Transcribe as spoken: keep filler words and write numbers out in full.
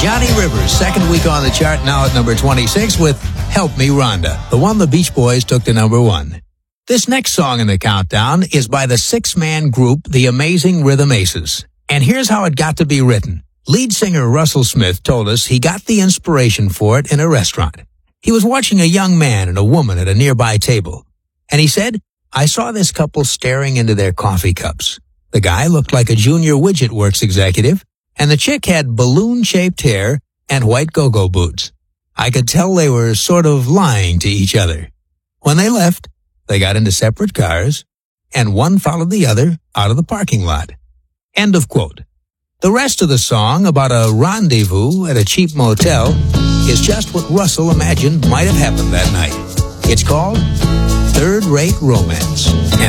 Johnny Rivers, second week on the chart, now at number twenty-six with Help Me Rhonda, the one the Beach Boys took to number one. This next song in the countdown is by the six-man group The Amazing Rhythm Aces. And here's how it got to be written. Lead singer Russell Smith told us he got the inspiration for it in a restaurant. He was watching a young man and a woman at a nearby table. And he said, I saw this couple staring into their coffee cups. The guy looked like a Junior Widget Works executive, and the chick had balloon-shaped hair and white go-go boots. I could tell they were sort of lying to each other. When they left, they got into separate cars, and one followed the other out of the parking lot. End of quote. The rest of the song, about a rendezvous at a cheap motel, is just what Russell imagined might have happened that night. It's called Third Rate Romance. And